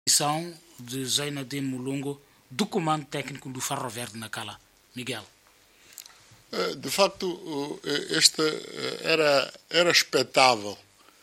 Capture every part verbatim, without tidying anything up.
Missão de Zainadine Mulungu do comando técnico do Ferroviário de Nacala. Miguel. De facto, este era, era expectável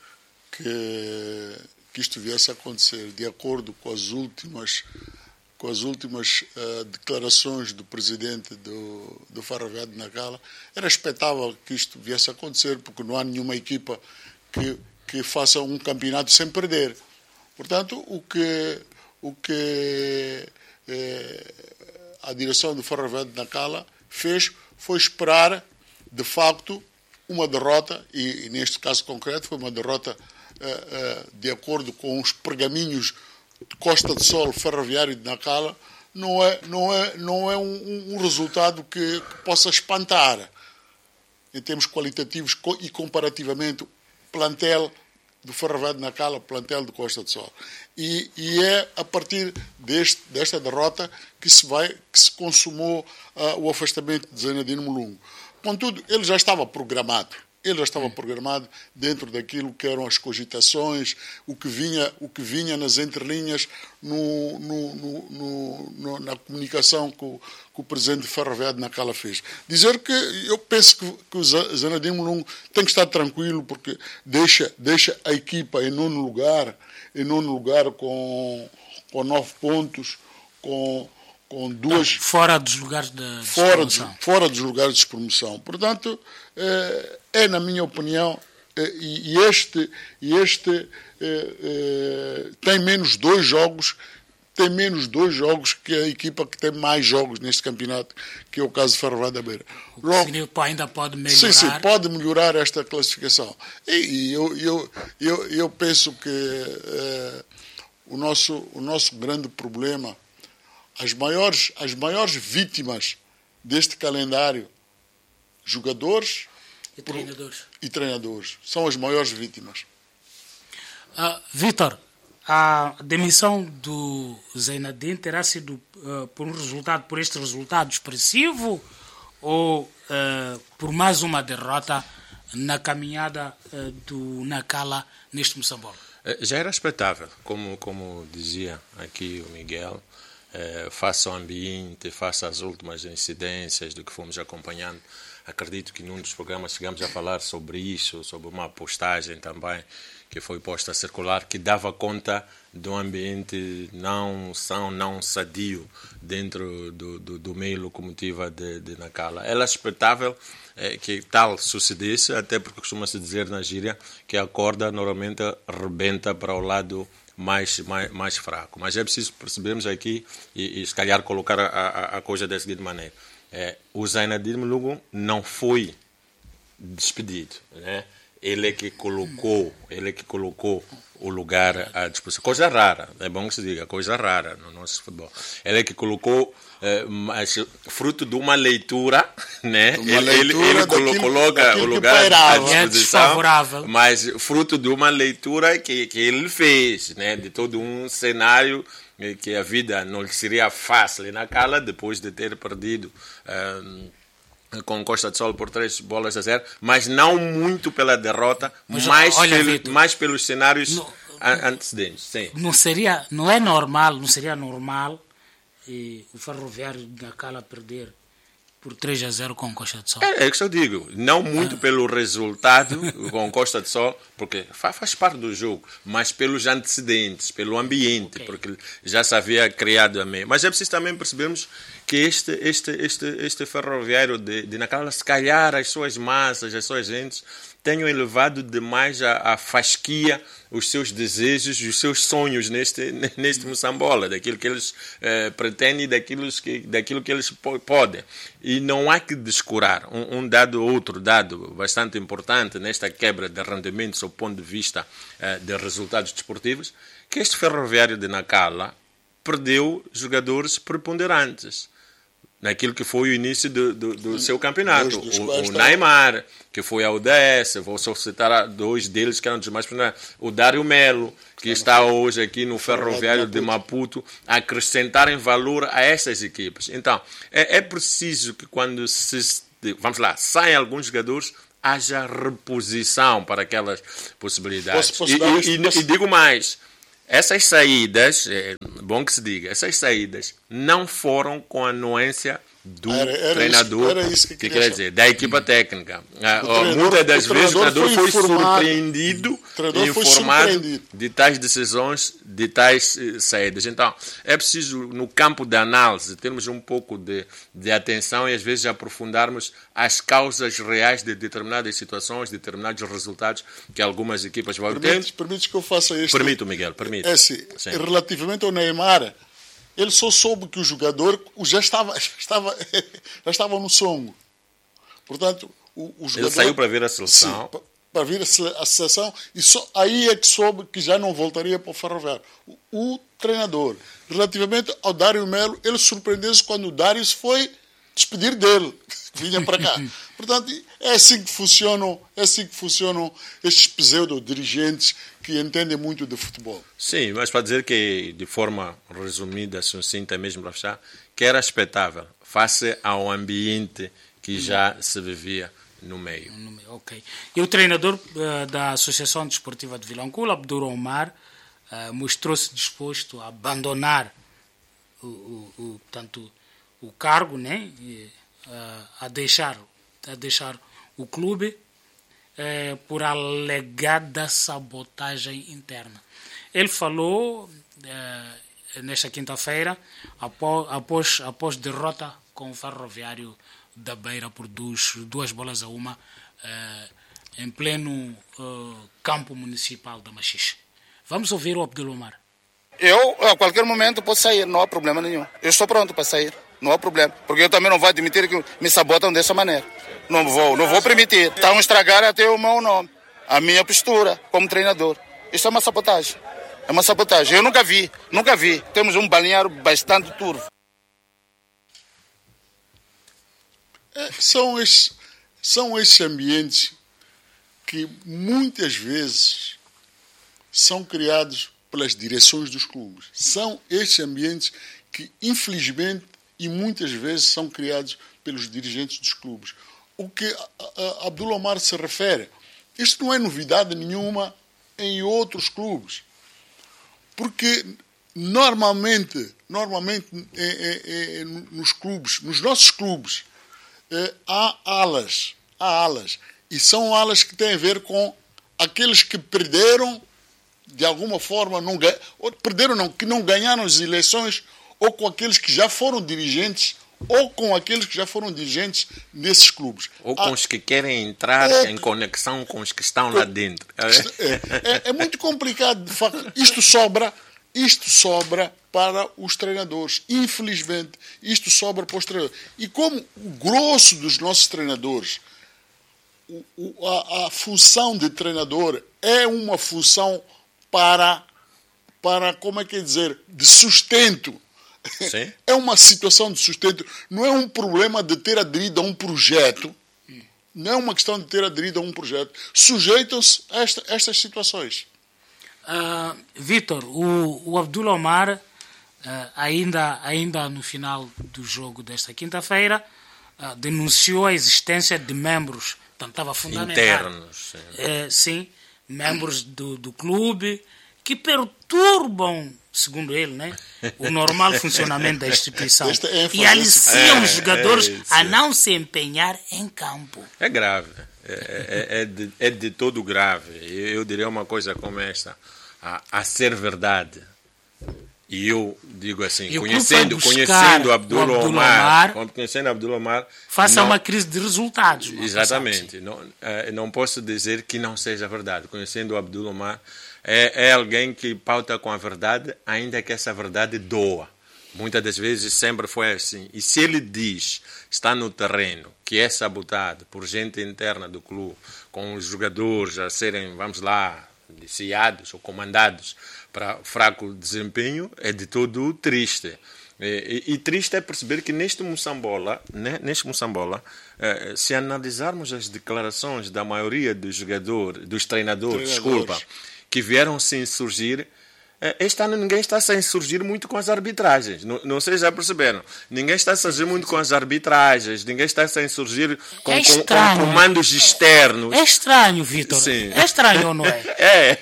que, que isto viesse a acontecer, de acordo com as últimas, com as últimas uh, declarações do presidente do, do Ferroviário de Nacala. Era expectável que isto viesse a acontecer, porque não há nenhuma equipa que, que faça um campeonato sem perder. Portanto, o que, o que eh, a direção do Ferroviário de Nacala fez foi esperar, de facto, uma derrota, e, e neste caso concreto foi uma derrota eh, eh, de acordo com os pergaminhos de Costa de Sol Ferroviário de Nacala. Não é, não é, não é um, um resultado que, que possa espantar, em termos qualitativos e comparativamente, plantel do Ferroviário de Nacala, plantel de Costa de Sol. E, e é a partir deste, desta derrota que se, vai, que se consumou uh, o afastamento de Zainadine Mulungu. Contudo, ele já estava programado. Ele já estava programado dentro daquilo que eram as cogitações, o que vinha, o que vinha nas entrelinhas no, no, no, no, na comunicação que o, que o presidente do Ferroviário de Nacala fez. Dizer que eu penso que, que o Zainadine Mulungu tem que estar tranquilo, porque deixa, deixa a equipa em nono lugar, em nono lugar com, com nove pontos, com, com duas... Não, fora dos lugares de fora dos, fora dos lugares de promoção. Portanto, é, é na minha opinião, é, e este, e este é, é, tem menos dois jogos, tem menos dois jogos que a equipa que tem mais jogos neste campeonato, que é o caso do Ferroviário da Beira. Logo, ainda pode melhorar. Sim, sim, pode melhorar esta classificação. E, e eu, eu, eu, eu penso que é, o, nosso, o nosso grande problema, As maiores, as maiores vítimas deste calendário, jogadores e treinadores. e treinadores, são as maiores vítimas. Uh, Vítor, a demissão do Zainadine terá sido uh, por um resultado, por este resultado expressivo ou uh, por mais uma derrota na caminhada uh, do Nacala neste Moçambola? Já era expectável, como, como dizia aqui o Miguel. Eh, face ao ambiente, face às últimas incidências do que fomos acompanhando. Acredito que num dos programas chegamos a falar sobre isso, sobre uma postagem também que foi posta a circular, que dava conta de um ambiente não são, não sadio dentro do, do, do meio locomotiva de, de Nacala. Era expectável eh, que tal sucedesse, até porque costuma-se dizer na gíria que a corda normalmente rebenta para o lado Mais, mais, mais fraco. Mas é preciso percebermos aqui e, e se calhar colocar a, a, a coisa da seguinte maneira. É, o Zainadine Mulungu não foi despedido, né? Ele é que colocou, ele é que colocou o lugar à disposição. Coisa rara, é bom que se diga, coisa rara no nosso futebol. Ele é que colocou, eh, mas, fruto de uma leitura, né? Uma ele, leitura ele, ele daquilo, coloca daquilo o lugar à disposição, é mas fruto de uma leitura que, que ele fez, né? De todo um cenário que a vida não lhe seria fácil na Nacala, depois de ter perdido um, com Costa de Sol por três bolas a zero, mas não muito pela derrota, mas, mais, olha, pelo, Victor, mais pelos cenários não, antecedentes. Sim. Não seria, não é normal, não seria normal eh, o Ferroviário de Nacala perder por três a zero com Costa de Sol. É, é que eu digo, não muito ah. pelo resultado com Costa de Sol, porque faz, faz parte do jogo, mas pelos antecedentes, pelo ambiente, okay. Porque já se havia criado a meio. Mas é preciso também percebermos que este, este, este, este Ferroviário de, de Nacala, se calhar as suas massas, as suas gentes, tenham elevado demais a, a fasquia, os seus desejos, os seus sonhos neste, neste Moçambola, daquilo que eles eh, pretendem e daquilo que, daquilo que eles po- podem. E não há que descurar. Um, um dado, outro dado bastante importante nesta quebra de rendimentos ao ponto de vista eh, de resultados desportivos, que este Ferroviário de Nacala perdeu jogadores preponderantes naquilo que foi o início do, do, do seu campeonato. O, o Neymar, que foi ao U D S, vou só citar dois deles que eram dos mais preponderantes. O Dário Melo, que está hoje aqui no Ferroviário de Maputo, a acrescentarem valor a essas equipes. Então, é, é preciso que quando se, vamos lá, saem alguns jogadores, haja reposição para aquelas possibilidades. Posso, posso e, e, e, e digo mais, essas saídas, é bom que se diga, essas saídas não foram com a anuência do era, era treinador, isso, era isso que, que quer dizer, da equipa técnica. treinador, Muitas das o vezes o treinador foi, foi surpreendido e informado de tais decisões, de tais eh, saídas. Então, é preciso, no campo da análise, termos um pouco de, de atenção e às vezes aprofundarmos as causas reais de determinadas situações, determinados resultados que algumas equipas vão ter. Permite, permite que eu faça isto? Permito, Miguel, permito. É assim, relativamente ao Neymar, ele só soube que o jogador já estava, já estava, já estava no songo. Portanto, o, o jogador... Ele saiu para ver a seleção. Sim, para vir a seleção, e só aí é que soube que já não voltaria para o Ferroviário. O, o treinador, relativamente ao Dário Melo, ele surpreendeu-se quando o Dário se foi despedir dele, que vinha para cá. Portanto, é assim que funcionam, é assim que funcionam estes pseudo-dirigentes que entendem muito de futebol. Sim, mas para dizer que, de forma resumida, sucinta mesmo para fechar, que era expectável, face ao ambiente que já se vivia no meio. No meio, ok. E o treinador uh, da Associação Desportiva de Vilanculo, Abdur Omar, uh, mostrou-se disposto a abandonar o, o, o, portanto, o cargo, né? E, uh, a, deixar, a deixar o clube uh, por alegada sabotagem interna. Ele falou uh, nesta quinta-feira, após, após, após derrota com o Ferroviário da Beira por duas, duas bolas a uma uh, em pleno uh, campo municipal da Machixe. Vamos ouvir o Abdul Omar. Eu, a qualquer momento, posso sair, não há problema nenhum. Eu estou pronto para sair, não há problema. Porque eu também não vou admitir que me sabotam dessa maneira. Não vou, não vou permitir. Estão a estragar até o meu nome, a minha postura como treinador. Isso é uma sabotagem. É uma sabotagem. Eu nunca vi, nunca vi. Temos um balneário bastante turvo. É, são, estes, são estes ambientes que muitas vezes são criados pelas direções dos clubes. São estes ambientes que, infelizmente, e muitas vezes são criados pelos dirigentes dos clubes. O que a, a Abdul Omar se refere, isto não é novidade nenhuma em outros clubes. Porque normalmente, normalmente é, é, é, nos clubes, nos nossos clubes, é, há alas, há alas. E são alas que têm a ver com aqueles que perderam, de alguma forma, não ganharam, ou perderam não, que não ganharam as eleições, ou com aqueles que já foram dirigentes, ou com aqueles que já foram dirigentes nesses clubes. Ou com ah, os que querem entrar é, em conexão com os que estão lá dentro. É, é, é muito complicado, de facto. Isto sobra, isto sobra para os treinadores. Infelizmente, isto sobra para os treinadores. E como o grosso dos nossos treinadores, o, o, a, a função de treinador é uma função para, para, como é que é dizer, de sustento. Sim. É uma situação de sustento, não é um problema de ter aderido a um projeto, não é uma questão de ter aderido a um projeto. Sujeitam-se a esta, estas situações. Uh, Vítor, o, o Abdul Omar, uh, ainda, ainda no final do jogo desta quinta-feira, uh, denunciou a existência de membros, portanto, estava fundamentado. Internos. Sim, uh, sim membros do, do clube, que perturbam, segundo ele, né, o normal funcionamento da instituição e aliciam os jogadores é, a não se empenhar em campo. É grave, é, é, é, de, é de todo grave. Eu, eu diria uma coisa como esta, a, a ser verdade. E eu digo assim, e conhecendo, conhecendo Abdul, Abdul Omar, Omar, conhecendo Abdul Omar, faça não, uma crise de resultados. Exatamente. Não, não posso dizer que não seja verdade. Conhecendo o Abdul Omar, É, é alguém que pauta com a verdade, ainda que essa verdade doa. Muitas das vezes sempre foi assim. E se ele diz, está no terreno, que é sabotado por gente interna do clube, com os jogadores a serem, vamos lá, aliciados ou comandados para fraco desempenho, é de todo triste. E, e, e triste é perceber que neste Moçambola, né, neste Moçambola, eh, se analisarmos as declarações da maioria dos jogadores, dos treinadores, treinadores. desculpa, que vieram se insurgir, Este ano ninguém está sem surgir muito com as arbitragens. Não, não sei se já perceberam. Ninguém está a surgir muito com as arbitragens. Ninguém está sem surgir com, é com, com comandos externos. É estranho, Vítor. Sim. É estranho ou não é? É.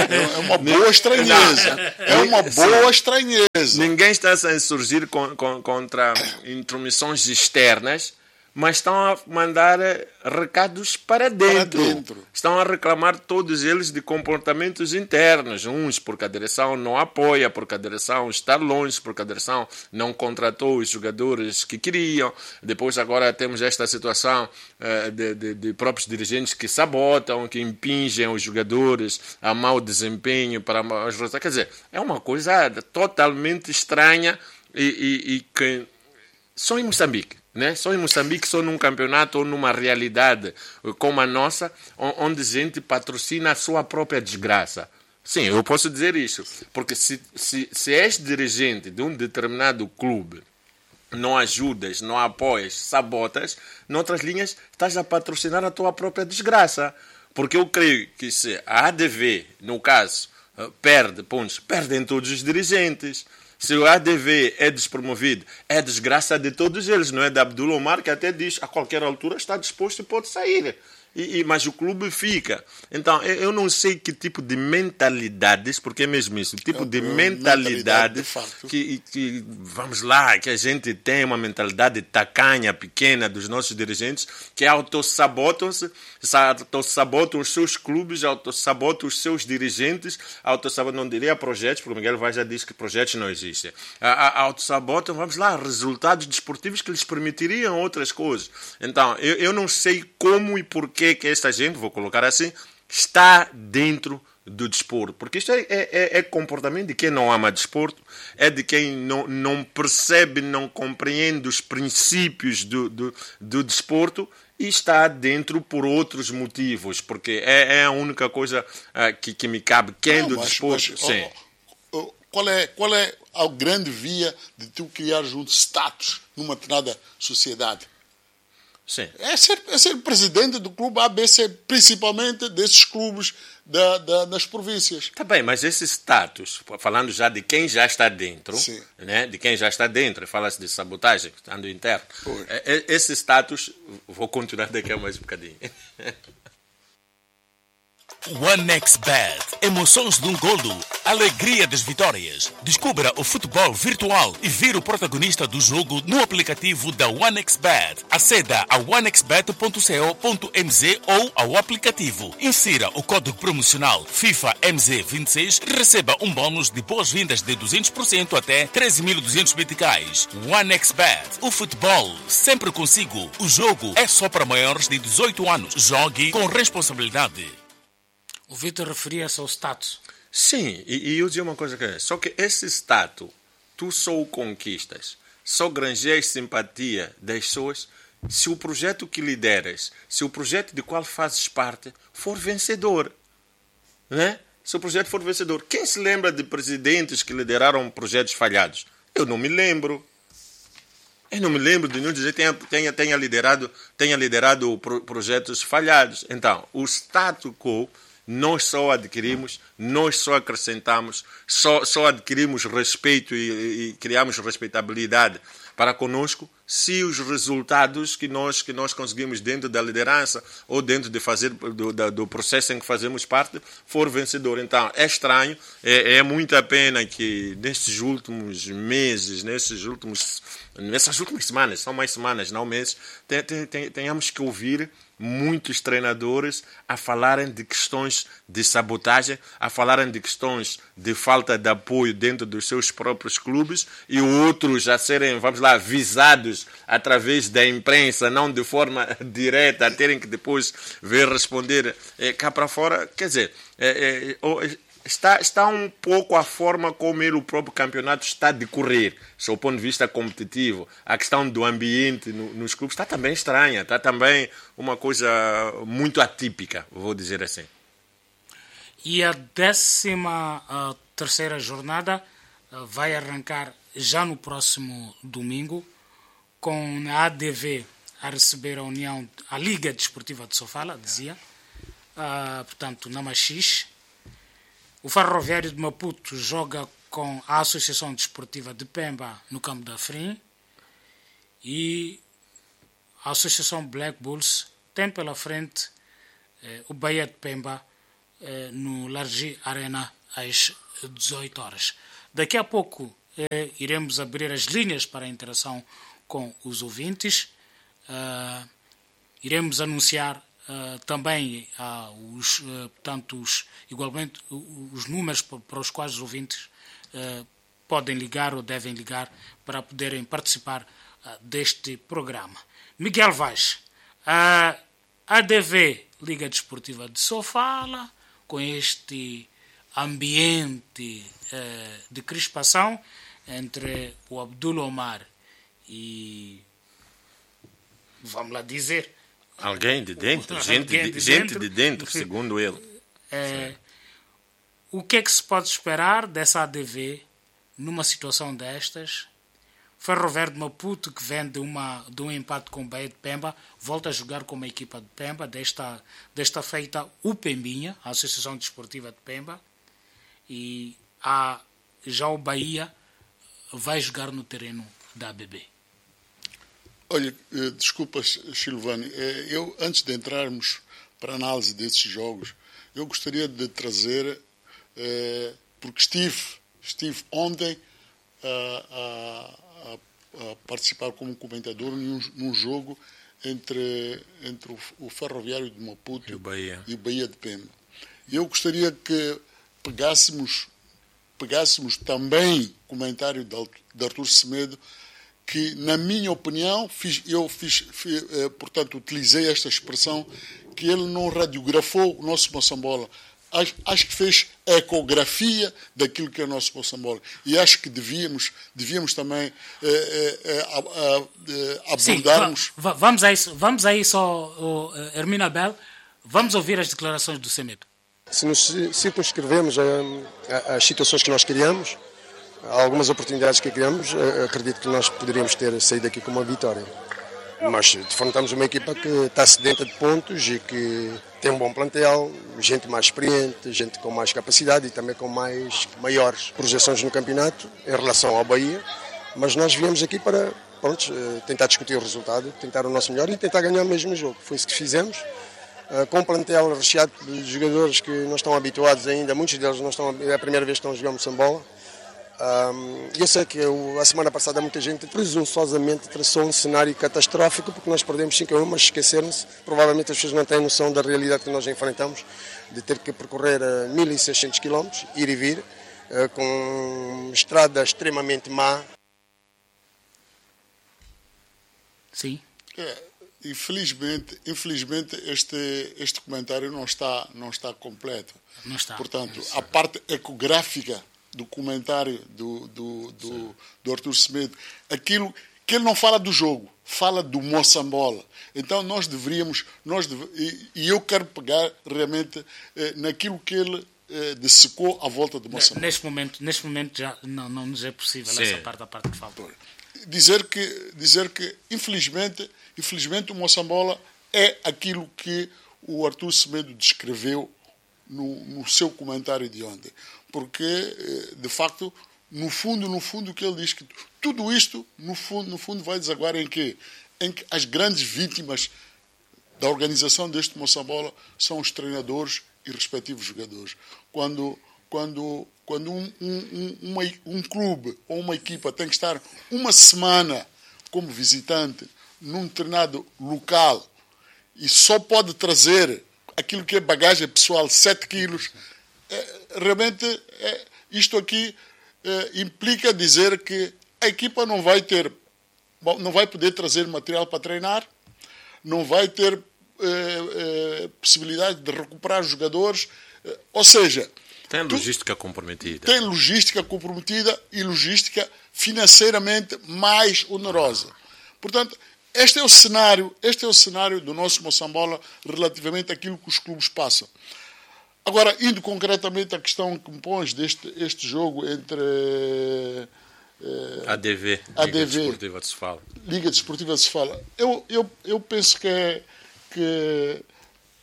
É uma boa estranheza. É uma boa estranheza. Ninguém está sem surgir com, com, contra intromissões externas, mas estão a mandar recados para dentro. para dentro. Estão a reclamar todos eles de comportamentos internos. Uns porque a direção não apoia, porque a direção está longe, porque a direção não contratou os jogadores que queriam. Depois agora temos esta situação uh, de, de, de próprios dirigentes que sabotam, que impingem os jogadores a mau desempenho para os resultados. Quer dizer, é uma coisa totalmente estranha e, e, e que só em Moçambique. Né? Só em Moçambique, só num campeonato ou numa realidade como a nossa, onde a gente patrocina a sua própria desgraça. Sim, eu posso dizer isso, porque se, se, se és dirigente de um determinado clube, não ajudas, não apoias, sabotas, noutras linhas estás a patrocinar a tua própria desgraça. Porque eu creio que se a A D V, no caso, perde pontos, perdem todos os dirigentes. Se o A D V é despromovido, é desgraça de todos eles, não é? Da Abdul Omar, que até diz a qualquer altura está disposto e pode sair. E, e, mas o clube fica. Então, eu, eu não sei que tipo de mentalidades, porque é mesmo isso, o tipo é, de mentalidade, mentalidade de que, que, vamos lá, que a gente tem uma mentalidade tacanha, pequena dos nossos dirigentes, que autossabotam-se, autossabotam os seus clubes, autossabotam os seus dirigentes, autossabotam, não diria projetos, porque o Miguel Vaz já disse que projetos não existem. Autossabotam, vamos lá, resultados desportivos que lhes permitiriam outras coisas. Então, eu, eu não sei como e porquê que esta gente, vou colocar assim, está dentro do desporto. Porque isto é, é, é comportamento de quem não ama desporto, é de quem não, não percebe, não compreende os princípios do, do, do desporto e está dentro por outros motivos, porque é, é a única coisa uh, que, que me cabe. Quem não, do mas, desporto... Mas, sim. Oh, oh, qual, é, qual é a grande via de tu criar um status numa determinada sociedade? Sim. É ser, é ser presidente do clube A B C, principalmente desses clubes da, da, das províncias. Tá bem, mas esse status, falando já de quem já está dentro, né, de quem já está dentro, fala-se de sabotagem, estando interno, é, esse status, vou continuar daqui a mais um bocadinho. OneXBet. Emoções de um golo. Alegria das vitórias. Descubra o futebol virtual e vire o protagonista do jogo no aplicativo da OneXBet. Aceda a one x bet ponto co ponto m z ou ao aplicativo. Insira o código promocional FIFA M Z vinte e seis e receba um bônus de boas-vindas de duzentos por cento até treze mil e duzentos meticais. OneXBet. O futebol sempre consigo. O jogo é só para maiores de dezoito anos. Jogue com responsabilidade. O Vítor referia-se ao status. Sim, e, e eu dizia uma coisa que é, só que esse status, tu só o conquistas, só granjeias simpatia das pessoas se o projeto que lideras, se o projeto de qual fazes parte for vencedor. Né? Se o projeto for vencedor. Quem se lembra de presidentes que lideraram projetos falhados? Eu não me lembro. Eu não me lembro de nenhum dizer que tenha, tenha, tenha liderado, tenha liderado pro, projetos falhados. Então, o status quo nós só adquirimos, nós só acrescentamos, só, só adquirimos respeito e, e criamos respeitabilidade para conosco se os resultados que nós, que nós conseguimos dentro da liderança ou dentro de fazer, do, da, do processo em que fazemos parte for vencedor. Então, é estranho, é, é muita pena que nestes últimos meses, nesses últimos, nessas últimas semanas, são mais semanas, não meses, tenhamos que ouvir muitos treinadores a falarem de questões de sabotagem, a falarem de questões de falta de apoio dentro dos seus próprios clubes e outros a serem, vamos lá, visados através da imprensa, não de forma direta, a terem que depois ver responder é, cá para fora. Quer dizer, é, é, está, está um pouco a forma como ele, o próprio campeonato está a decorrer, do ponto de vista competitivo. A questão do ambiente no, nos clubes está também estranha, está também uma coisa muito atípica, vou dizer assim. E a décima uh, terceira jornada uh, vai arrancar já no próximo domingo, com a A D V a receber a União, a Liga Desportiva de Sofala, dizia, uh, portanto, na Machixe. o Ferroviário de Maputo joga com a Associação Desportiva de Pemba no campo da Afrim e a Associação Black Bulls tem pela frente eh, o Bahia de Pemba eh, no Largi Arena às dezoito horas. Daqui a pouco eh, iremos abrir as linhas para a interação com os ouvintes. Uh, iremos anunciar uh, também uh, os, uh, portanto, os, igualmente os números para os quais os ouvintes uh, podem ligar ou devem ligar para poderem participar uh, deste programa. Miguel Vaz, a A D V, Liga Desportiva de Sofala, com este ambiente uh, de crispação entre o Abdul Omar e, vamos lá dizer, alguém de dentro, gente, alguém de, gente dentro, de dentro, segundo ele. É, o que é que se pode esperar dessa A D V numa situação destas? Ferroviário de Maputo, que vem de, uma, de um empate com o Bahia de Pemba, volta a jogar com uma equipa de Pemba, desta, desta feita o Pembinha, a Associação Desportiva de Pemba, e a, já o Bahia vai jogar no terreno da A B B. Olha, desculpas, Silvani, eu, antes de entrarmos para a análise desses jogos, eu gostaria de trazer, porque estive, estive ontem a, a, a participar como comentador num, num jogo entre, entre o, o Ferroviário de Maputo e o Bahia, e o Bahia de Pemba. Eu gostaria que pegássemos, pegássemos também comentário de, de Artur Semedo, que, na minha opinião, fiz, eu fiz, fiz, portanto, utilizei esta expressão, que ele não radiografou o nosso Moçambola. Acho, acho que fez ecografia daquilo que é o nosso Moçambola. E acho que devíamos, devíamos também eh, eh, eh, abordarmos... Sim, va- vamos a isso, vamos a isso oh, oh, Hermina Abel. Vamos ouvir as declarações do Semedo. Se nos circunscrevemos às situações que nós criamos, algumas oportunidades que criamos, acredito que nós poderíamos ter saído aqui com uma vitória. Mas defrontamos uma equipa que está sedenta de pontos e que tem um bom plantel, gente mais experiente, gente com mais capacidade e também com mais maiores projeções no campeonato em relação ao Bahia. Mas nós viemos aqui para pronto, tentar discutir o resultado, tentar o nosso melhor e tentar ganhar o mesmo jogo. Foi isso que fizemos. Com um plantel recheado de jogadores que não estão habituados ainda, muitos deles não estão, é a primeira vez que estão a jogar Moçambola. Um, eu sei que eu, a semana passada muita gente presunçosamente traçou um cenário catastrófico porque nós perdemos cinco a um, mas esqueceram-se, provavelmente as pessoas não têm noção da realidade que nós enfrentamos, de ter que percorrer uh, mil e seiscentos quilómetros, ir e vir, uh, com estrada extremamente má. Sim. É, infelizmente, infelizmente este, este comentário não está, não está completo. Não está. Portanto, a parte ecográfica do comentário do, do, do, do Artur Semedo, aquilo que ele não fala do jogo, fala do Moçambola. Então nós deveríamos, nós deve, e, e eu quero pegar realmente eh, naquilo que ele eh, dessecou à volta do Moçambola. Neste momento, neste momento já não, não nos é possível. Sim. Essa parte, a parte que falta. Dizer que, dizer que infelizmente, infelizmente o Moçambola é aquilo que o Artur Semedo descreveu no, no seu comentário de ontem. Porque, de facto, no fundo, no fundo, o que ele diz que tudo isto, no fundo, no fundo vai desaguar em quê? Em que as grandes vítimas da organização deste Moçambola são os treinadores e respectivos jogadores. Quando, quando, quando um, um, uma, um clube ou uma equipa tem que estar uma semana como visitante num determinado local e só pode trazer aquilo que é bagagem pessoal, sete quilos, é, realmente é, isto aqui é, implica dizer que a equipa não vai ter, não vai poder trazer material para treinar, não vai ter é, é, possibilidade de recuperar jogadores, é, ou seja... Tem logística tu, comprometida. Tem logística comprometida e logística financeiramente mais onerosa. Portanto, este é o cenário, este é o cenário do nosso Moçambola relativamente àquilo que os clubes passam. Agora, indo concretamente à questão que me pões deste este jogo entre eh, A D V, A Liga D V, Desportiva de Sofala. Liga Desportiva de Sofala. Eu, eu, eu penso que, é, que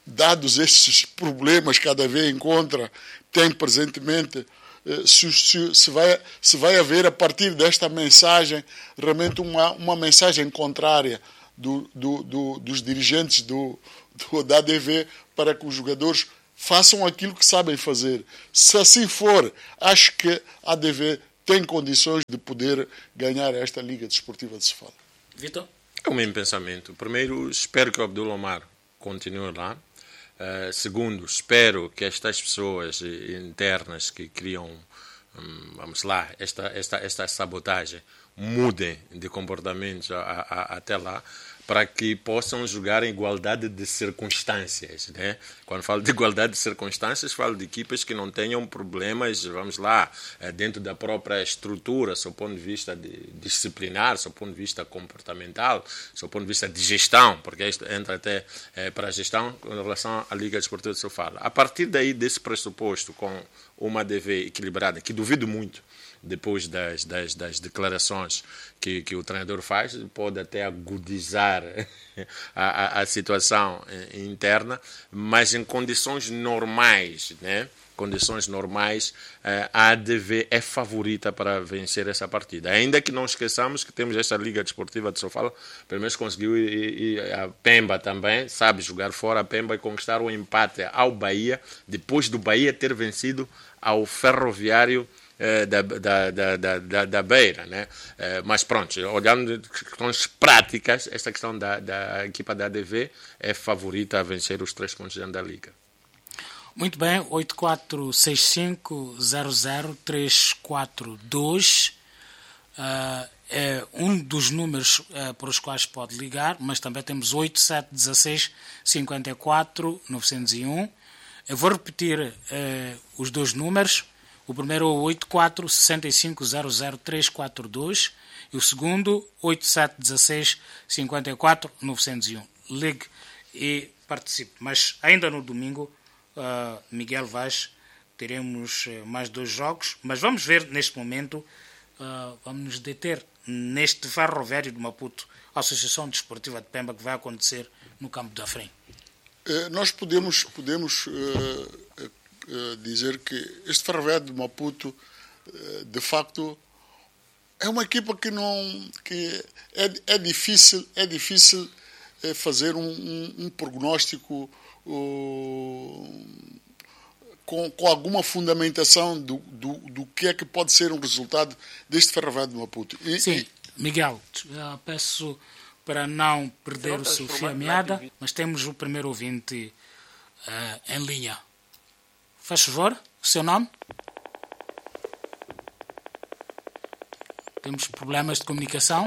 dados estes problemas que a A D V encontra, tem presentemente, se, se, se, vai, se vai haver, a partir desta mensagem, realmente uma, uma mensagem contrária do, do, do, dos dirigentes do, do, da A D V para que os jogadores façam aquilo que sabem fazer. Se assim for, acho que a A D V tem condições de poder ganhar esta Liga Desportiva de Sofala. Vitor? É o mesmo pensamento. Primeiro, espero que o Abdul Omar continue lá. Uh, segundo, espero que estas pessoas internas que criam, um, vamos lá, esta, esta, esta sabotagem mudem de comportamentos a, a, até lá, para que possam jogar em igualdade de circunstâncias, né? Quando falo de igualdade de circunstâncias, falo de equipas que não tenham problemas, vamos lá, dentro da própria estrutura, do ponto de vista de disciplinar, do ponto de vista comportamental, do ponto de vista de gestão, porque isto entra até é, para a gestão em relação à Liga Desportiva de Sofala. A partir daí, desse pressuposto, com uma A D V equilibrada, que duvido muito, depois das, das, das declarações que, que o treinador faz, pode até agudizar a, a, a situação interna, mas em condições normais, né? Condições normais, a A D V é favorita para vencer essa partida. Ainda que não esqueçamos que temos esta Liga Desportiva de Sofala, pelo menos conseguiu, e, e a Pemba também sabe jogar fora a Pemba e conquistar o empate ao Bahia, depois do Bahia ter vencido ao Ferroviário Da, da, da, da, da Beira, né? Mas pronto, olhando questões práticas, esta questão da, da equipa da A D V é favorita a vencer os três pontos da Liga. Muito bem, oito quatro seis cinco zero zero três quatro dois uh, é um dos números uh, para os quais pode ligar, mas também temos oito sete um seis cinco quatro nove zero um. Eu vou repetir uh, os dois números. O primeiro é o oito quatro seis cinco zero zero três quatro dois e o segundo oito sete um seis cinco quatro nove zero um. Ligue e participe. Mas ainda no domingo, uh, Miguel Vaz, teremos uh, mais dois jogos. Mas vamos ver neste momento, uh, vamos nos deter neste Ferroviário de Maputo, a Associação Desportiva de Pemba, que vai acontecer no Campo da Frente. Uh, nós podemos... podemos uh... dizer que este Ferroviário de Maputo, de facto, é uma equipa que não que é, é difícil é difícil fazer um, um, um prognóstico uh, com, com alguma fundamentação do, do, do que é que pode ser um resultado deste Ferroviário de Maputo. E, Sim, e... Miguel, peço para não perder o seu fio à meada, mas temos o primeiro ouvinte uh, em linha. Faz favor, o seu nome? Temos problemas de comunicação.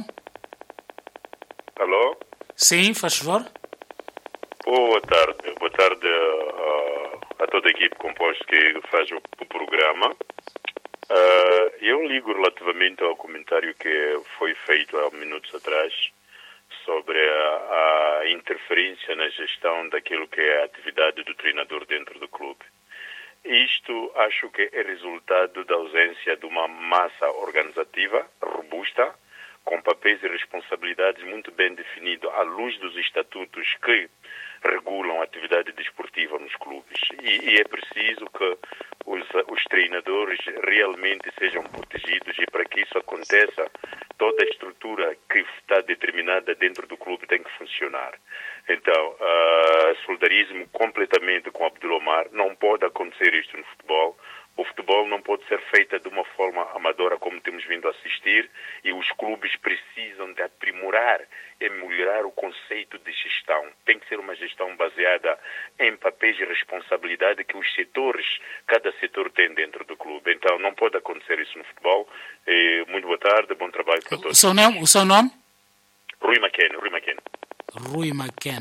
Alô? Sim, faz favor. Boa tarde. Boa tarde a, a toda a equipe composta que faz o, o programa. Uh, eu ligo relativamente ao comentário que foi feito há minutos atrás sobre a, a interferência na gestão daquilo que é a atividade do treinador dentro do clube. Isto acho que é resultado da ausência de uma massa organizativa robusta, com papéis e responsabilidades muito bem definidos à luz dos estatutos que regulam a atividade desportiva nos clubes. E, e é preciso que os, os treinadores realmente sejam protegidos, e para que isso aconteça, toda a estrutura que está determinada dentro do clube tem que funcionar. Então, uh, solidarismo completamente com Abdul Omar. Não pode acontecer isto no futebol. O futebol não pode ser feito de uma forma amadora como temos vindo a assistir, e os clubes precisam de aprimorar e melhorar o conceito de gestão. Tem que ser uma gestão baseada em papéis e responsabilidade que os setores, cada setor tem dentro do clube. Então não pode acontecer isso no futebol. E, muito boa tarde, bom trabalho para todos. O seu nome? O seu nome? Rui McKen, Rui McKen. Rui McKen.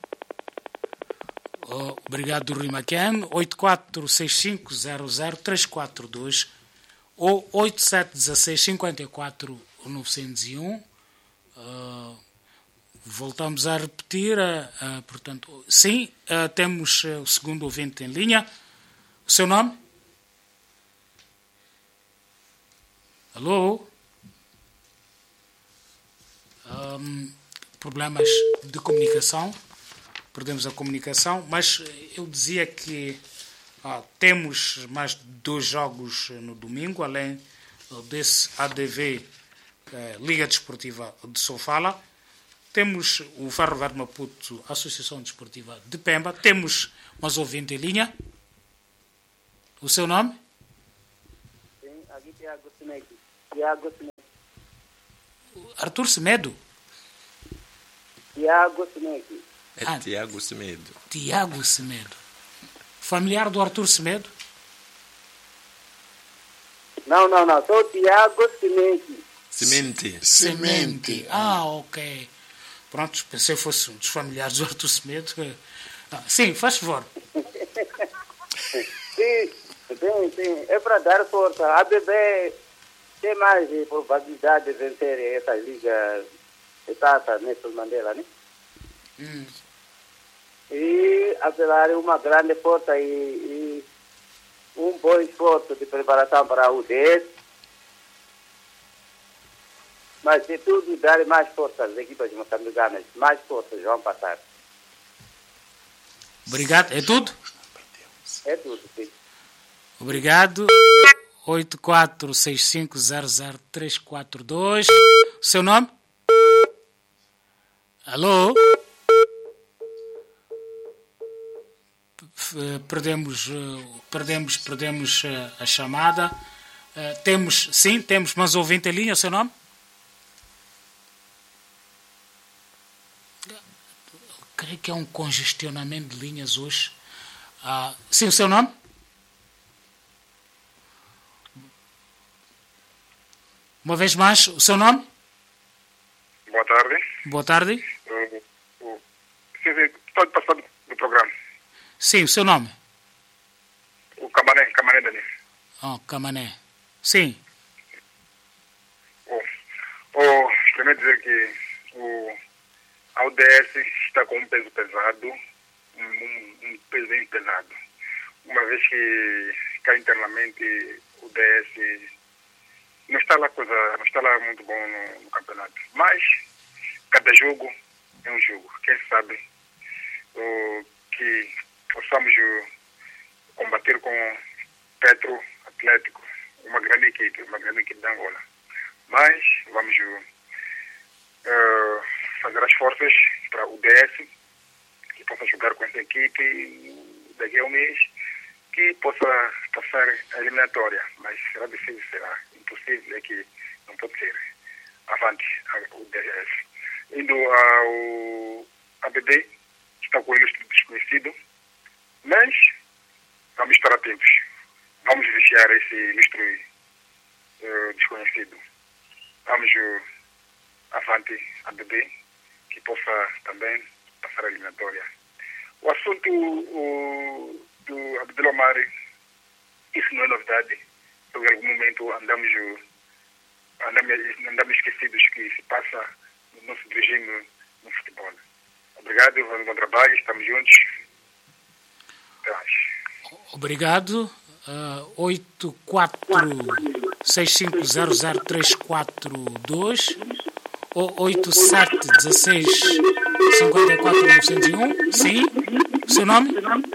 Oh, obrigado, Rui McKen. oito quatro seis cinco zero zero três quatro dois ou oito sete um seis cinco quatro nove zero um. Uh, voltamos a repetir. Uh, uh, portanto, sim, uh, temos uh, o segundo ouvinte em linha. O seu nome? Alô? Um, problemas de comunicação. perdemos a comunicação, mas eu dizia que ah, temos mais dois jogos no domingo, além desse A D V, eh, Liga Desportiva de Sofala. Temos o Ferro Velho Maputo, Associação Desportiva de Pemba. Temos mais ouvinte em linha. O seu nome? Sim, aqui Tiago Semedo. Tiago Semedo. Arthur Semedo? Tiago Semedo. É Ah, Tiago Semedo. Tiago Semedo. Familiar do Arthur Semedo? Não, não, não. Sou Tiago Semedo. Semente. Semente. Ah, ok. Pronto, pensei que fosse um dos familiares do Arthur Semedo. Ah, sim, faz favor. Sim, sim, sim. É para dar força. A B B tem mais probabilidade de vencer essa liga de taça Nelson Mandela, né? Hum. E apesar de uma grande força e, e um bom esforço de preparação para o D S, mas se tudo dar mais força às equipas moçambicanas, mais forças vão passar. Obrigado. É tudo? É tudo, sim. Obrigado. oito quatro seis cinco zero zero três quatro dois. Seu nome? Alô? Perdemos, perdemos, perdemos a chamada. Temos, sim, temos mais ouvinte em linha. O seu nome? Creio que é um congestionamento de linhas hoje. Ah, sim, o seu nome? Uma vez mais, o seu nome? Boa tarde. Boa tarde. Uh, uh, sim, sim, estou participando do programa. Sim, o seu nome? O Camané, Camané Dani. Oh, Camané. Sim. Oh, oh, primeiro dizer que o, a U D S está com um peso pesado, um, um, um peso bem pesado. Uma vez que cá internamente o D S não está lá coisa, não está lá muito bom no, no campeonato. Mas cada jogo é um jogo. Quem sabe uh, que possamos uh, combater com Petro Atlético, uma grande equipe, uma grande equipe da Angola. Mas vamos uh, fazer as forças para o D S, que possa jogar com essa equipe daqui a um mês, que possa passar a eliminatória. Mas será difícil, será impossível, é que não pode ser. Avante o D S. Indo ao A B D, está com o ilustre desconhecido, mas vamos estar atentos. Vamos vigiar esse ilustre uh, desconhecido. Vamos uh, avante a B D, que possa também passar a eliminatória. O assunto uh, do Abdelomar, isso não é novidade. Em algum momento andamos, uh, andamos, andamos esquecidos que se passa no nosso regime no futebol. Obrigado, vamos bom trabalho, estamos juntos. Até mais. Obrigado. Uh, oito quatro seis cinco zero zero três quatro dois ou oito sete um seis cinco quatro nove zero um. Sim. Seu nome?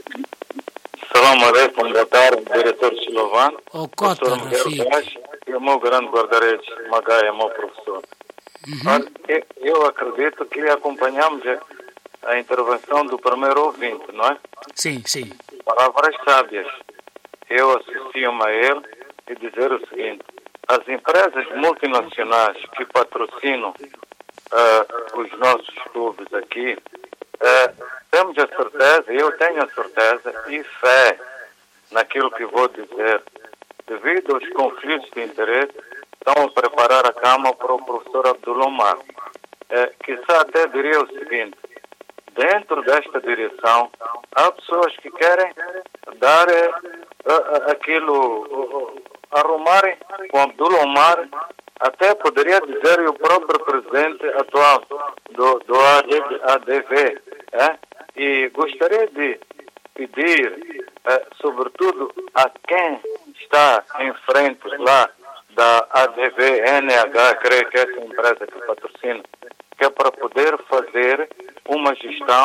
Salam alaikum, boa tarde, diretor Silovano. O Cota, Rafik. E o meu grande guarda-redes, Magaia, meu professor. Uhum. Olha, eu, eu acredito que acompanhamos a, a intervenção do primeiro ouvinte, não é? Sim, sim. Palavras sábias. Eu associo-me a ele e dizer o seguinte: as empresas multinacionais que patrocinam uh, os nossos clubes aqui, uh, temos a certeza, eu tenho a certeza e fé naquilo que vou dizer, devido aos conflitos de interesse, estão a preparar a cama para o professor Abdelomar. Uh, quizá até diria o seguinte: dentro desta direção, há pessoas que querem dar uh, uh, aquilo, uh, arrumarem com Abdelomar, até poderia dizer o próprio presidente atual do, do A D V. É? E gostaria de pedir, uh, sobretudo a quem está em frente lá da A D V N H, creio que é essa empresa que patrocina, que é para poder fazer uma gestão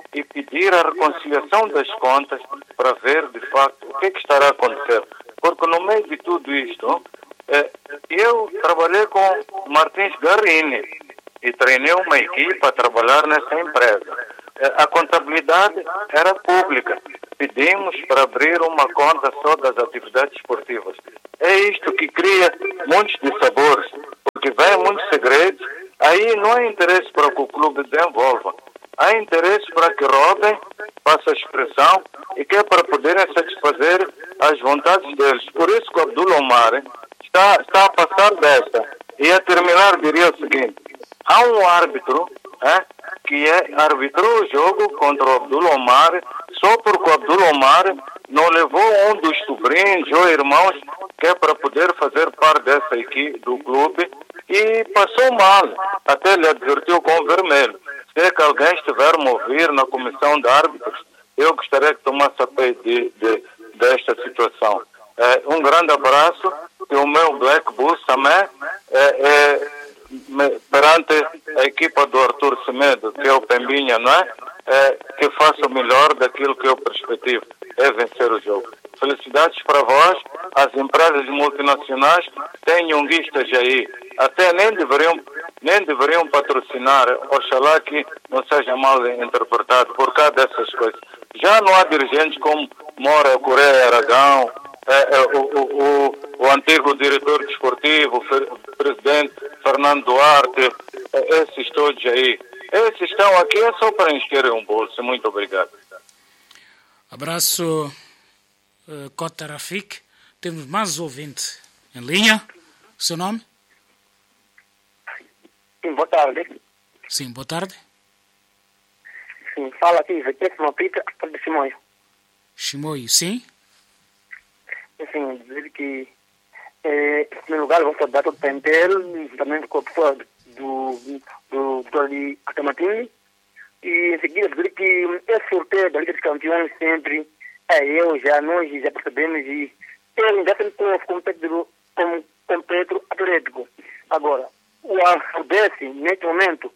e pedir a reconciliação das contas para ver, de facto, o que é que estará a acontecer. Porque no meio de tudo isto, eh, eu trabalhei com Martins Garrini e treinei uma equipa a trabalhar nessa empresa. Eh, a contabilidade era pública. Pedimos para abrir uma conta só das atividades esportivas. É isto que cria muitos dissabores, porque vem muitos segredos. Aí não há interesse para que o clube desenvolva. Há interesse para que roubem, passa a expressão, e que é para poderem satisfazer as vontades deles. Por isso que o Abdul Omar está, está a passar desta. E a terminar diria o seguinte: há um árbitro é, que é, arbitrou o jogo contra o Abdul Omar só porque o Abdul Omar não levou um dos sobrinhos ou irmãos que é para poder fazer parte dessa equipe do clube e passou mal. Até lhe advertiu com o vermelho. Se é que alguém estiver a ouvir na comissão de árbitros, eu gostaria que tomasse a pé de, de, desta situação. É, um grande abraço e o meu Black Bulls também é, é, me, perante a equipa do Arthur Semedo, que é o Pembinha, não é? É, que faça o melhor daquilo que eu perspectivo, é vencer o jogo. Felicidades para vós, as empresas multinacionais têm unguistas aí, até nem deveriam, nem deveriam patrocinar, oxalá que não seja mal interpretado por causa dessas coisas. Já não há dirigentes como Mora Correia Aragão, é, é, o, o, o, o antigo diretor desportivo, o presidente Fernando Duarte, é, esses todos aí. Esses estão aqui é só para encherem um bolso. Muito obrigado. Abraço, uh, Cota Rafik. Temos mais ouvinte em linha. O seu nome? Sim, boa tarde. Sim, boa tarde. Sim, fala aqui, Zequiel Mapita, de Chimoio. Chimoio, sim? Assim, dizer que, eh, em primeiro lugar, vou saudar todo o plantel, também com a pessoa do, do, do ali Atamatini. E em seguida, dizer que esse sorteio da Liga dos Campeões sempre, é, eu já, nós já percebemos, e ele já sempre como competidor, como competidor atlético. Agora, o Ardesse, neste momento,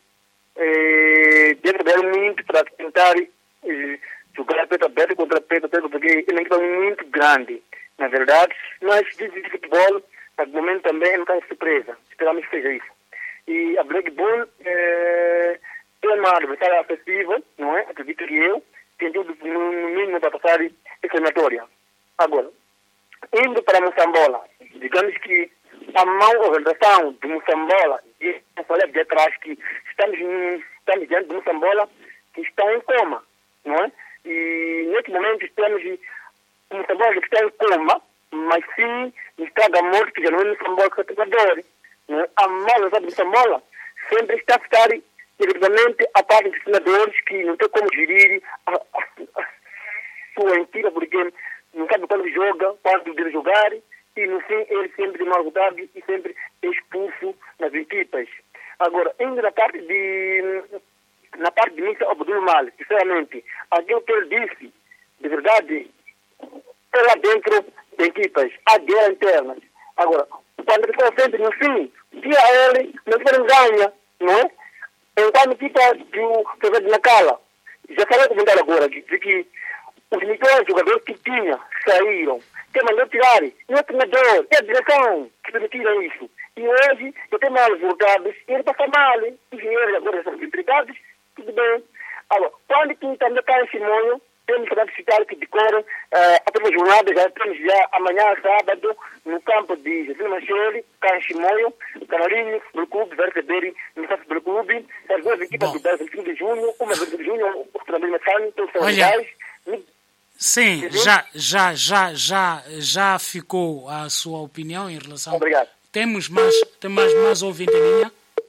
eh, deve trabalhar muito para tentar eh, jogar peito aberto contra peito aberto, porque ele é uma equipa muito grande. Na verdade, nós de futebol, no momento também não está surpresa. Esperamos que seja isso. E a Black Bull é, é uma adversária acessível, não é? Acredito que eu, tem tudo no mínimo para passar a eliminatória. Agora, indo para Moçambola, digamos que a mão ou relação de Moçambola, e eu falei de atrás que estamos, estamos diante de Moçambola que está em coma, não é? E neste momento estamos o Moçambola que está em coma, mas sim estraga a morte que já não é Moçambola que é treinador. A mala de Moçambola sempre está a ficar diretamente a parte dos treinadores que não tem como gerir a, a, a sua equipa, porque não sabe quando joga, quando deve jogar, e no fim ele sempre de mau resultado e sempre é expulso nas equipas. Agora, indo na parte de na parte de Mister Abdul Mal, sinceramente, aquilo que ele disse, de verdade, é lá dentro de equipas, há guerra internas. Agora, quando ele está sempre no fim, dia ele, não querem ganha, não é? Enquanto a equipa do Presidente Nacala, já falei comentar agora, de, de que os melhores jogadores que tinha saíram. Quem mandou tirar? Não é o treinador, é a direção que permitiram isso. E hoje, eu tenho mal resultados, e ele passa mal. Os engenheiros agora são implicados, tudo bem. Agora, quando tu também está em Simonho, temos que citar que decoram uh, a primeira jornada, já temos já amanhã, sábado, no campo de Jesus Machele, cá em Chimoio, Canarinho, pelo clube, vai receber mensagem pelo clube, as duas equipas do vinte e cinco de junho, uma vinte de junho, o também mensagem, todos são legais. Sim, já, já, já, já, já ficou a sua opinião em relação... Obrigado. Temos mais, temos mais, mais ouvinte em linha?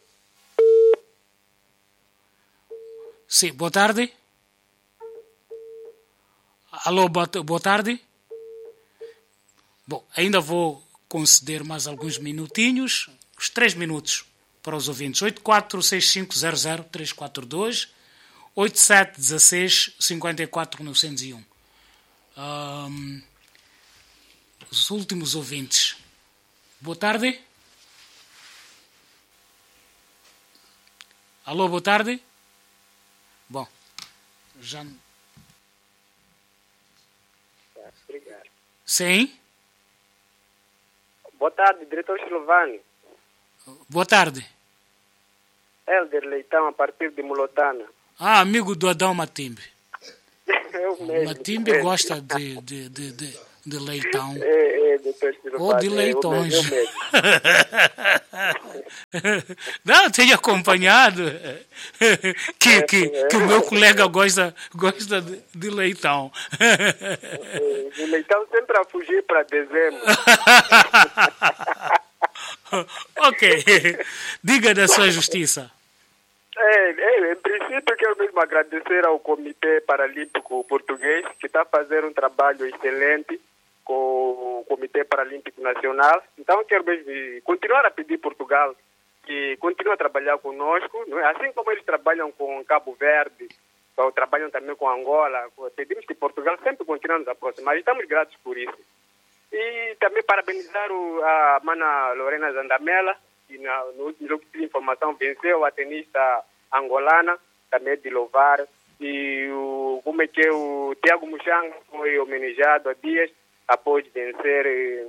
Sim, boa tarde. Alô, boa, boa tarde. Bom, ainda vou conceder mais alguns minutinhos, os três minutos para os ouvintes. oito quatro seis cinco zero zero três quatro dois, oito sete um seis cinco quatro nove zero um. Um, os últimos ouvintes. Boa tarde. Alô, boa tarde. Bom, Já... Obrigado. Sim? Boa tarde, diretor Silvani. Boa tarde. Helder Leitão, a partir de Mulotana. Ah, amigo do Adão Matimbe. Eu mesmo. Matimbe é. gosta de, de, de, de, de leitão. É, é, doutor Silvani. Ou de leitões. Eu mesmo. Não, tenho acompanhado que, que, que o meu colega gosta, gosta de, de leitão. O leitão sempre a fugir para dezembro. Ok. Diga da sua justiça. É, é, em princípio, quero mesmo agradecer ao Comitê Paralímpico Português, que está a fazer um trabalho excelente com o Comitê Paralímpico Nacional. Então, quero mesmo continuar a pedir Portugal que continue a trabalhar conosco, não é? Assim como eles trabalham com Cabo Verde, ou trabalham também com Angola. Pedimos que Portugal sempre continue a nos aproximar. Estamos gratos por isso. E também parabenizar o, a mana Lorena Zandamela, que na, no último jogo de informação venceu a tenista angolana, também de louvar. E o, como é que é, o Tiago Muchanga foi homenageado há dias após vencer eh,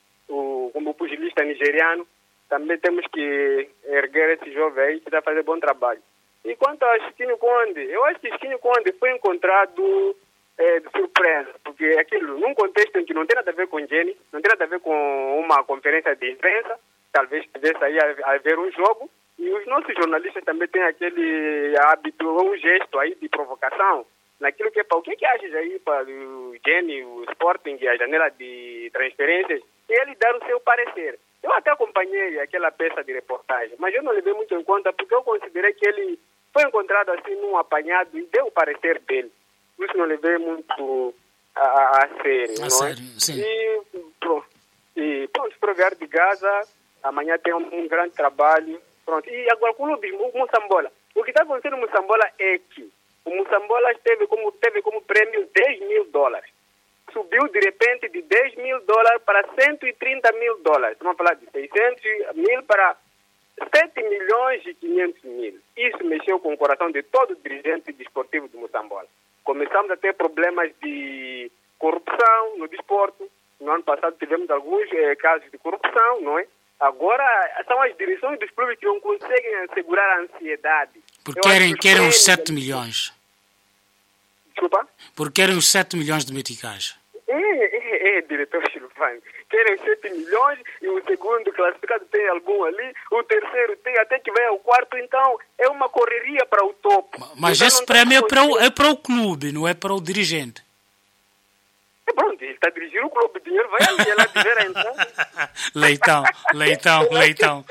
o, como pugilista nigeriano. Também temos que erguer esse jovem aí que está a fazer bom trabalho. E quanto a Chiquinho Conde, eu acho que Chiquinho Conde foi encontrado é, de surpresa, porque aquilo, num contexto em que não tem nada a ver com Jenny, não tem nada a ver com uma conferência de imprensa, talvez tivesse aí a, a ver um jogo, e os nossos jornalistas também têm aquele hábito, um gesto aí de provocação, naquilo que é para o que, que achas aí para o Jenny, o Sporting e a janela de transferências, e ele dar o seu parecer. Eu até acompanhei aquela peça de reportagem, mas eu não levei muito em conta porque eu considerei que ele foi encontrado assim num apanhado e deu o parecer dele. Por isso não levei muito a, a, a sério, a não sério, é? sim. E, pronto, e pronto, para o Viário de Gaza, amanhã tem um, um grande trabalho. Pronto. E agora com o clubismo, o Moçambola. O que está acontecendo no Moçambola é que o Moçambola teve como, teve como prêmio dez mil dólares. Subiu de repente de dez mil dólares para cento e trinta mil dólares. Vamos falar de seiscentos mil para sete milhões e quinhentos mil. Isso mexeu com o coração de todo dirigente desportivo do Moçambola. Começamos a ter problemas de corrupção no desporto. No ano passado tivemos alguns eh, casos de corrupção, não é? Agora são as direções dos clubes que não conseguem assegurar a ansiedade. Porque querem, que querem os sete milhões. Desculpa? Porque querem os sete milhões de meticais. É, é, é, diretor Silvani. Querem sete milhões e o segundo classificado tem algum ali, o terceiro tem, até que vai ao quarto, então é uma correria para o topo. Mas então, esse prêmio é para, o, é para o clube, não é para o dirigente. É pronto, ele está a dirigir o clube, o dinheiro vai ali, ela tiver então. Leitão, leitão, leitão.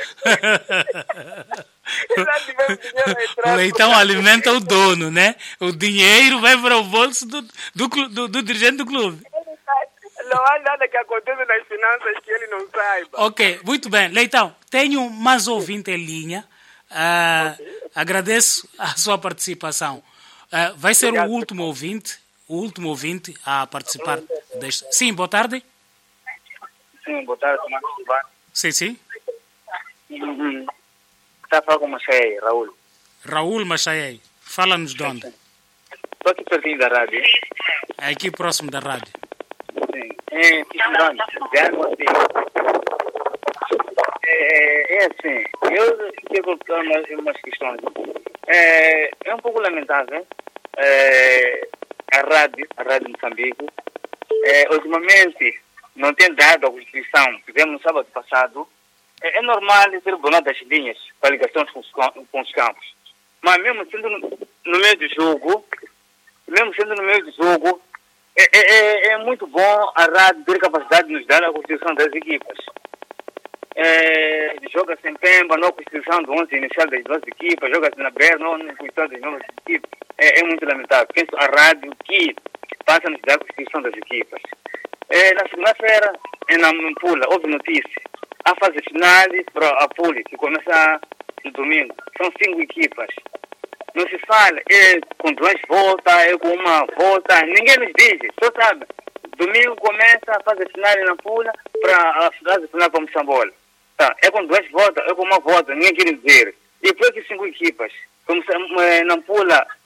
O leitão alimenta o dono, né? O dinheiro vai para o bolso do, do, do, do dirigente do clube. Não há nada que aconteça nas finanças que ele não saiba. Ok, muito bem. Leitão, tenho mais ouvinte em linha. Uh, okay. Agradeço a sua participação. Uh, vai ser Obrigado. o último ouvinte, o último ouvinte a participar deste... Sim, boa tarde. Sim, boa tarde, Tomás Silvani. Sim, sim. Uhum. Está a falar com o Machaei, Raul. Raul Machaei. Fala-nos de onde? Estou aqui pertinho da rádio. É aqui próximo da rádio. Sim. É, é, é assim, eu queria colocar umas, umas questões. É, é um pouco lamentável. É, a rádio, a rádio Moçambique, é, ultimamente não tem dado a Constituição. Tivemos no sábado passado. É, é normal ter bonado das linhas para ligações com os, com os campos. Mas mesmo sendo no, no meio do jogo, mesmo sendo no meio do jogo, é, é, é muito bom a rádio ter capacidade de nos dar a constituição das equipas. É, joga-se em Pemba, não a constituição do onze inicial das duas equipas, joga-se na Ber, não a constituição das novas equipas. É, é muito lamentável. Penso a rádio que passa a nos dar a constituição das equipas. É, na segunda-feira, na Nampula, houve notícia. A fase final para a Puli, que começa no domingo. São cinco equipas. Não se fala, é com duas voltas, é com uma volta, ninguém nos diz, só sabe. Domingo começa a fase final na Pula para a fase final para Moçambola. Tá, é com duas voltas, é com uma volta, ninguém quer dizer. E por que cinco equipas? Como na Pula,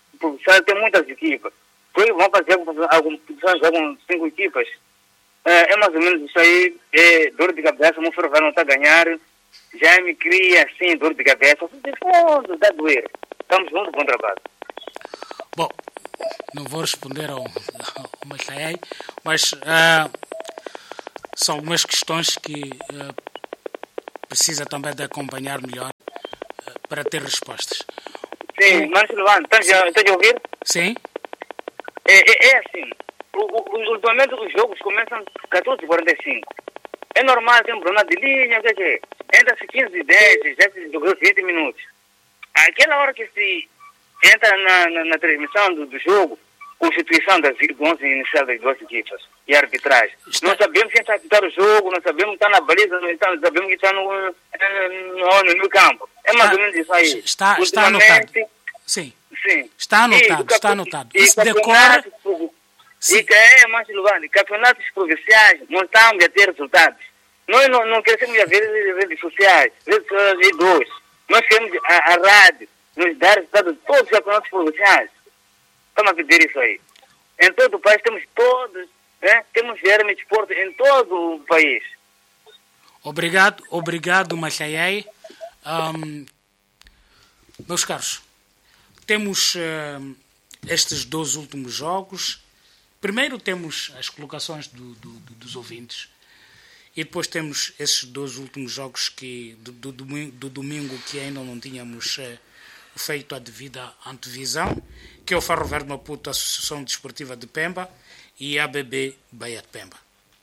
futsal tem muitas equipas. Porque vão fazer algumas competições com cinco equipas. É, é mais ou menos isso aí, é dor de cabeça, o Ferroviário não está a ganhar, já me cria assim dor de cabeça, de fundo, dá doer. Estamos juntos com o trabalho. Bom, não vou responder ao, ao Machlaiai, mas uh, são algumas questões que uh, precisa também de acompanhar melhor uh, para ter respostas. Sim, Mano Silvano, estás a ouvir? Sim. É, é, é assim, o, o, ultimamente os jogos começam às catorze e quarenta e cinco. É normal, tem um problema de linha, o que é? Entra-se quinze e dez, já se jogou vinte minutos. Aquela hora que se entra na, na, na transmissão do, do jogo, constituição das onze inicial das duas equipas e arbitragem. Está... Não sabemos quem está a apitar o jogo, não sabemos quem está na baliza, não sabemos quem está no, no, no, no campo. É mais ou menos isso aí. Está, está anotado. Sim. Sim. Está anotado, e, está anotado. E isso decorre... Sim. E que é, mais Silvano, campeonatos provinciais não estamos a ter resultados. Nós não, não queremos ver redes sociais, redes sociais dois. Nós queremos a, a rádio nos dar resultados de todos os campeonatos provinciais. Estamos a pedir isso aí. Em todo o país temos todos, né? Temos verme de esporte em todo o país. Obrigado, obrigado, Machlaiai. Um, meus caros, temos uh, estes dois últimos jogos. Primeiro temos as colocações do, do, do, dos ouvintes e depois temos esses dois últimos jogos que, do, do, domingo, do domingo que ainda não tínhamos uh, feito a devida antevisão, que é o Ferroviário de Maputo, a Associação Desportiva de Pemba e a A B B Bahia de Pemba.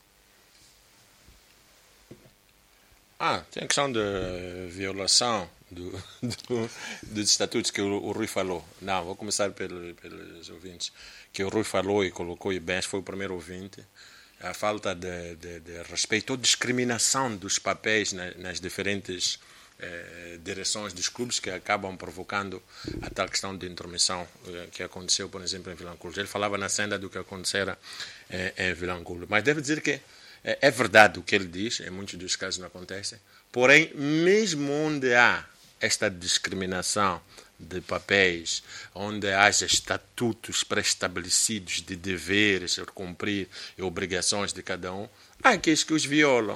Ah, tem a questão da violação do, do, dos estatutos que o, o Rui falou. Não, vou começar pelo, pelos ouvintes. Que o Rui falou e colocou e bem, acho que foi o primeiro ouvinte. A falta de, de, de respeito ou discriminação dos papéis nas, nas diferentes eh, direções dos clubes que acabam provocando a tal questão de intromissão eh, que aconteceu, por exemplo, em Vilanculo. Ele falava na senda do que acontecera eh, em Vilanculo. Mas devo dizer que eh, é verdade o que ele diz, em muitos dos casos não acontece, porém, mesmo onde há esta discriminação de papéis, onde haja estatutos pré-estabelecidos de deveres a cumprir e obrigações de cada um, há aqueles que os violam.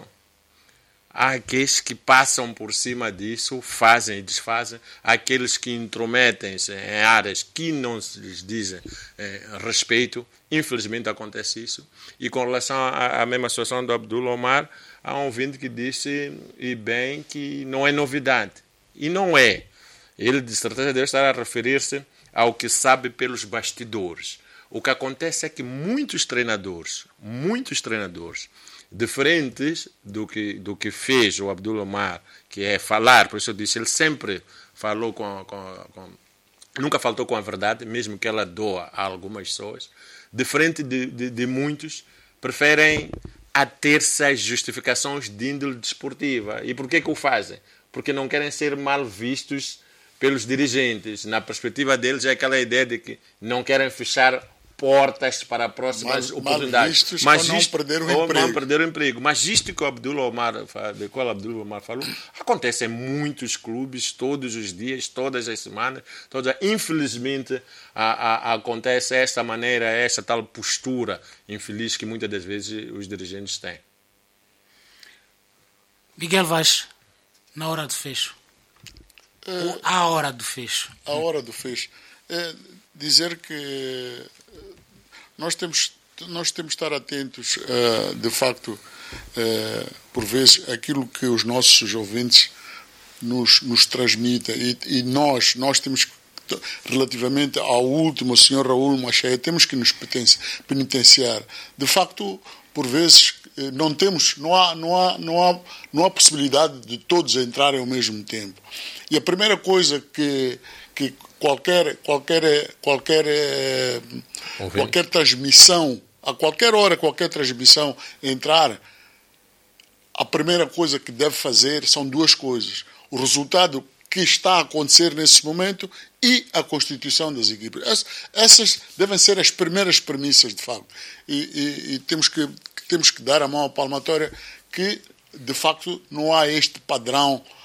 Há aqueles que passam por cima disso, fazem e desfazem, há aqueles que intrometem-se em áreas que não se lhes dizem eh, respeito. Infelizmente acontece isso. E com relação à, à mesma situação do Abdul Omar, há um ouvinte que disse, e bem, que não é novidade. E não é. Ele, de certeza, deve estar a referir-se ao que sabe pelos bastidores. O que acontece é que muitos treinadores, muitos treinadores, diferentes do que, do que fez o Abdul Omar, que é falar, por isso eu disse, ele sempre falou com, com, com... nunca faltou com a verdade, mesmo que ela doa a algumas pessoas, diferente de, de, de muitos, preferem ater-se às justificações de índole desportiva. E por que que o fazem? Porque não querem ser mal vistos pelos dirigentes. Na perspectiva deles é aquela ideia de que não querem fechar portas para próximas mal, oportunidades. Mal mas ou isto, não perder o ou emprego. não perder o emprego. Mas isto que o Abdul Omar, de qual Abdul Omar falou, acontece em muitos clubes, todos os dias, todas as semanas. Todas, infelizmente, a, a, acontece essa maneira, essa tal postura infeliz que muitas das vezes os dirigentes têm. Miguel Vaz, na hora do fecho. É, a hora do fecho. A hora do fecho. É dizer que nós temos, nós temos de estar atentos, uh, de facto, uh, por vezes, aquilo que os nossos ouvintes nos, nos transmitem. E, e nós, nós temos, relativamente ao último, o senhor Raul Machlaiai, temos que nos penitenciar. De facto, por vezes, não temos, não há, não há, não há, não há possibilidade de todos entrarem ao mesmo tempo. E a primeira coisa que, que qualquer, qualquer, qualquer, qualquer transmissão, a qualquer hora, qualquer transmissão entrar, a primeira coisa que deve fazer são duas coisas. O resultado que está a acontecer nesse momento e a constituição das equipes. Essas devem ser as primeiras premissas, de facto. E, e, e temos, que, temos que dar a mão à palmatória que, de facto, não há este padrão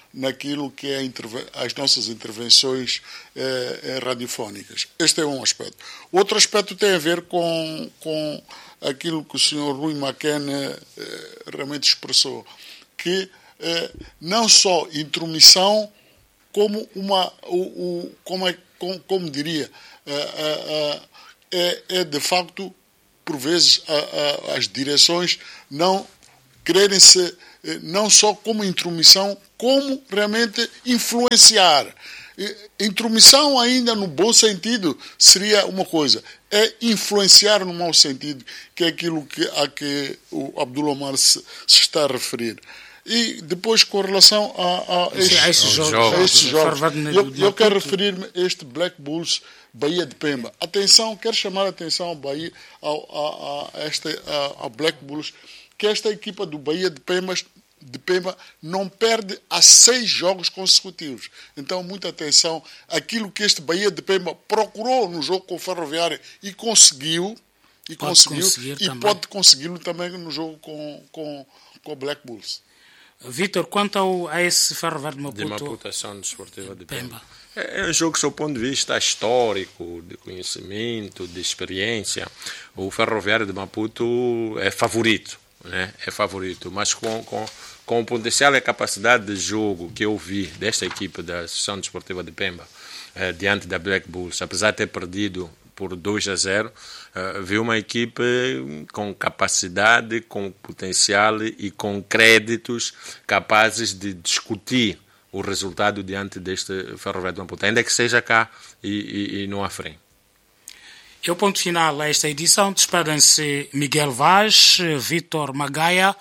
naquilo que é as nossas intervenções eh, radiofónicas. Este é um aspecto. Outro aspecto tem a ver com, com aquilo que o senhor Rui Mackenna eh, realmente expressou, que eh, não só intromissão, como uma, o, o, como, é, como, como diria, eh, eh, é, é de facto, por vezes, a, a, as direções não quererem-se, não só como intromissão, como realmente influenciar. Intromissão, ainda no bom sentido, seria uma coisa. É influenciar no mau sentido, que é aquilo que, a que o Abdul Omar se, se está a referir. E depois, com relação a, a, estes, a estes jogos, a estes jogos eu, eu quero referir-me a este Black Bulls Bahia de Pemba. Atenção, quero chamar a atenção ao, Bahia, ao, a, a, esta, a, a Black Bulls, que esta equipa do Bahia de Pemba, de Pemba não perde há seis jogos consecutivos. Então, muita atenção. Aquilo que este Bahia de Pemba procurou no jogo com o Ferroviário e conseguiu, e, pode conseguiu, e pode consegui-lo também no jogo com, com, com o Black Bulls. Vítor, quanto ao, a esse Ferroviário de Maputo... De Maputo, Ação Desportiva de Pemba. Pemba. É um jogo, do seu ponto de vista histórico, de conhecimento, de experiência. O Ferroviário de Maputo é favorito. Né? É favorito, mas com, com, com o potencial e a capacidade de jogo que eu vi desta equipe da Associação Desportiva de Pemba eh, diante da Black Bulls, apesar de ter perdido por dois a zero, eh, vi uma equipe com capacidade, com potencial e com créditos capazes de discutir o resultado diante deste Ferroviário de Maputo, ainda que seja cá e, e, e não à frente. É o ponto final a esta edição. Despedem-se Miguel Vaz, Vítor Magaia,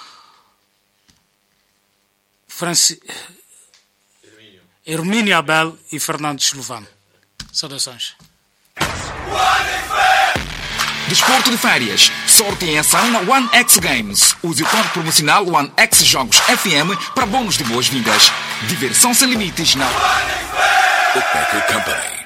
Franci... Hermínio Abel e Fernando Eslovano. Saudações. Desporto de férias. Sorte em ação na One X Games. Use o código promocional One X Jogos F M para bônus de boas-vindas. Diversão sem limites na Bookmaker Company.